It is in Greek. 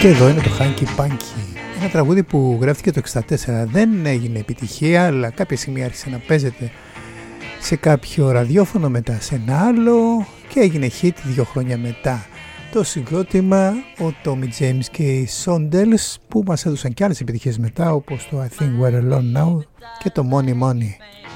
Και εδώ είναι το Hanky Panky, ένα τραγούδι που γράφτηκε το 1964. Δεν έγινε επιτυχία, αλλά κάποια στιγμή άρχισε να παίζεται σε κάποιο ραδιόφωνο, μετά σε ένα άλλο και έγινε hit 2 χρόνια μετά. Το συγκρότημα, ο Tommy James και οι Shondells, που μας έδωσαν και άλλες επιτυχίες μετά, όπως το I Think We're Alone Now και το Money Money.